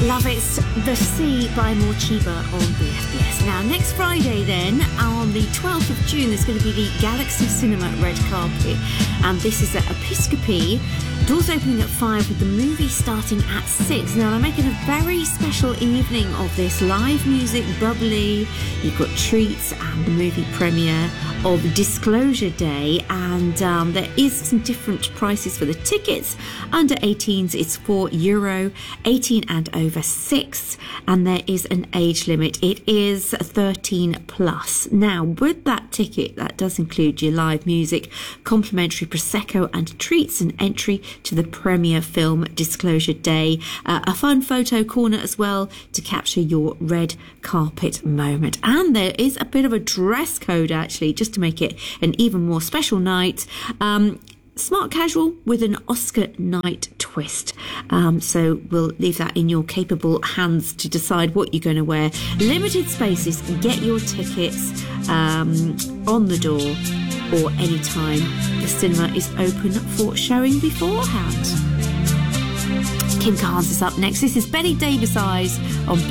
Love It's The Sea by Morcheeba on BFBS. Now, next Friday then, on the 12th of June, there's going to be the Galaxy Cinema red carpet. And this is at Episcopi. Doors opening at 5 with the movie starting at 6. Now, they're making a very special evening of this. Live music, bubbly. You've got treats and the movie premiere of Disclosure Day. And there is some different prices for the tickets. Under 18s, it's €4. 18 and over 6, and there is an age limit. It is 13 plus. Now, with that ticket, that does include your live music, complimentary prosecco and treats, and entry to the premiere film Disclosure Day, a fun photo corner as well to capture your red carpet moment. And there is a bit of a dress code actually, just to make it an even more special night. Smart casual with an Oscar night twist. So we'll leave that in your capable hands to decide what you're going to wear. Limited spaces. Get your tickets on the door or anytime the cinema is open for showing beforehand. Kim Carnes is up next. This is Betty Davis Eyes on